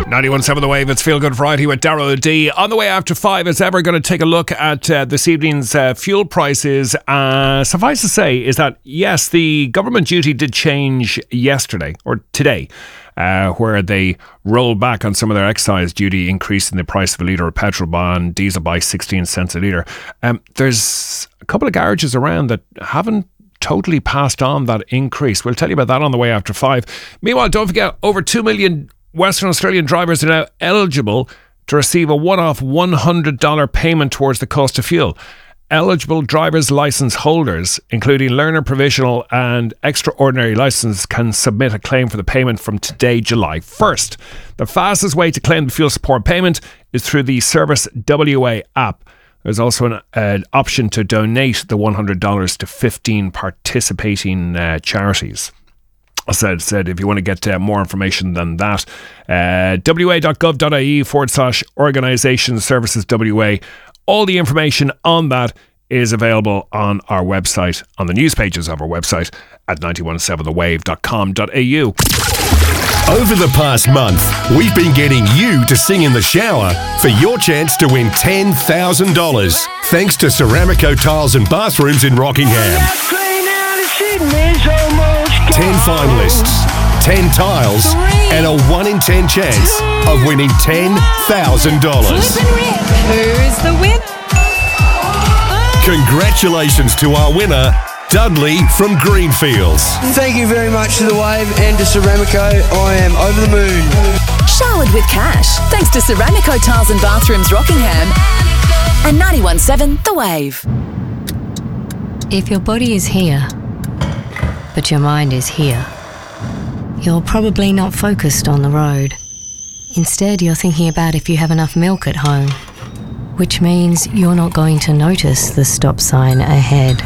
91.7 The Wave, it's Feel Good Friday with Darrow D. On the way after 5, as ever, going to take a look at this evening's fuel prices. Suffice to say is that, yes, the government duty did change yesterday, or today, where they rolled back on some of their excise duty, increasing the price of a litre of petrol and diesel by 16 cents a litre. There's a couple of garages around that haven't totally passed on that increase. We'll tell you about that on the way after 5. Meanwhile, don't forget, over 2 million Western Australian drivers are now eligible to receive a one-off $100 payment towards the cost of fuel. Eligible driver's licence holders, including learner, provisional and extraordinary licence, can submit a claim for the payment from today, July 1st. The fastest way to claim the fuel support payment is through the Service WA app. There's also an option to donate the $100 to 15 participating charities. As I said, if you want to get more information than that, wa.gov.ie/organisation services WA. All the information on that is available on our website, on the news pages of our website at 917thewave.com.au. Over the past month, we've been getting you to sing in the shower for your chance to win $10,000. Thanks to Ceramico Tiles and Bathrooms in Rockingham. 10 finalists, 10 tiles, and a 1 in 10 chance of winning $10,000. Who's the winner? Congratulations to our winner, Dudley from Greenfields. Thank you very much to The Wave and to Ceramico. I am over the moon. Showered with cash, thanks to Ceramico Tiles and Bathrooms Rockingham and 91.7 The Wave. If your body is here, but your mind is here, you're probably not focused on the road. Instead, you're thinking about if you have enough milk at home, which means you're not going to notice the stop sign ahead.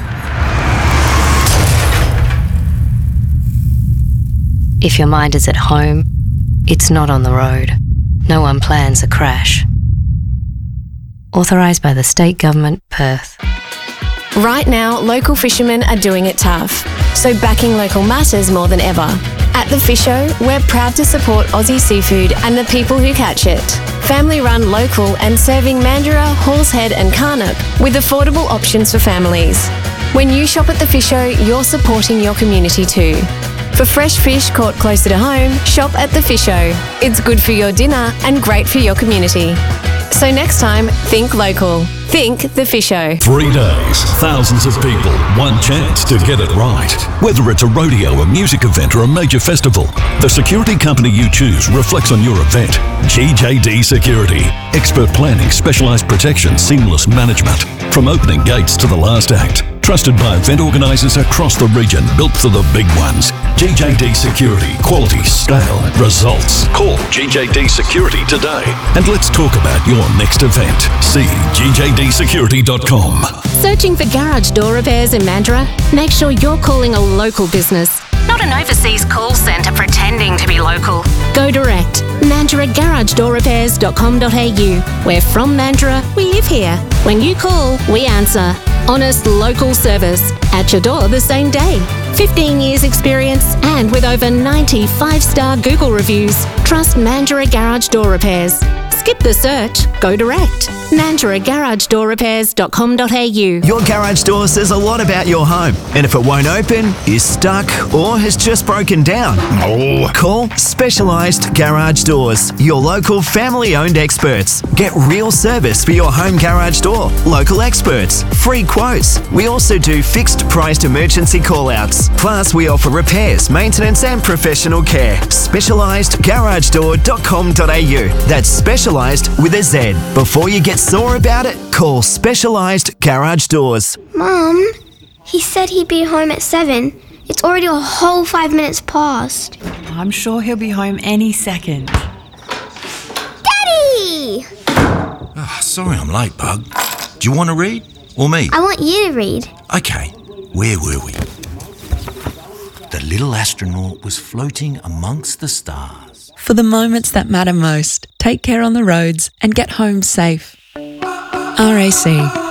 If your mind is at home, it's not on the road. No one plans a crash. Authorised by the State Government, Perth. Right now, local fishermen are doing it tough, so backing local matters more than ever. At The Fish Show, we're proud to support Aussie seafood and the people who catch it. Family run, local and serving Mandurah, Halls Head and Carnup with affordable options for families. When you shop at The Fish Show, you're supporting your community too. For fresh fish caught closer to home, shop at The Fish Show. It's good for your dinner and great for your community. So next time, think local. Think The Fish Show. 3 days, thousands of people, one chance to get it right. Whether it's a rodeo, a music event or a major festival, the security company you choose reflects on your event. GJD Security. Expert planning, specialised protection, seamless management. From opening gates to the last act. Trusted by event organisers across the region, built for the big ones. GJD Security. Quality, scale, results. Call GJD Security today and let's talk about your next event. See gjdsecurity.com. Searching for garage door repairs in Mandurah? Make sure you're calling a local business, not an overseas call centre pretending to be local. Go direct. MandurahGarageDoorRepairs.com.au. We're from Mandurah, we live here. When you call, we answer. Honest local service. At your door the same day. 15 years experience and with over 90 5-star Google reviews. Trust Mandurah Garage Door Repairs. Skip the search. Go direct. MandurahGarageDoorRepairs.com.au. Your garage door says a lot about your home. And if it won't open, is stuck, or has just broken down, call Specialised Garage Doors, your local family-owned experts. Get real service for your home garage door. Local experts. Free quotes. We also do fixed-priced emergency call-outs. Plus, we offer repairs, maintenance and professional care. SpecialisedGarageDoor.com.au. That's specialised with a Z. Before you get sore about it, call Specialised Garage Doors. Mum, he said he'd be home at 7. It's already a whole 5 minutes past. I'm sure he'll be home any second. Daddy! Sorry I'm late, Bug. Do you want to read? Or me? I want you to read. Okay, where were we? The little astronaut was floating amongst the stars. For the moments that matter most, take care on the roads and get home safe. RAC.